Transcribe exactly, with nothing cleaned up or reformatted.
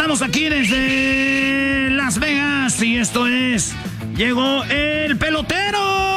Estamos aquí desde Las Vegas y esto es... Llegó el pelotero.